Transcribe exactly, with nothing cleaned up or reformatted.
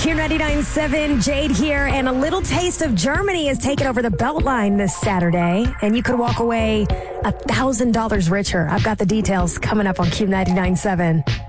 Q ninety-nine point seven, Jade here, and a little taste of Germany is taking over the Beltline this Saturday, and you could walk away one thousand dollars richer. I've got the details coming up on Q ninety-nine point seven.